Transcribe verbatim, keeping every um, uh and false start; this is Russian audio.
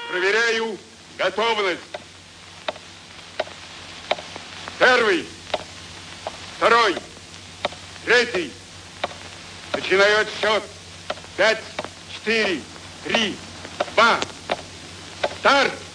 Проверяю готовность. Первый, второй, третий. Начинаю отсчет. Пять, четыре, три, два. Старт!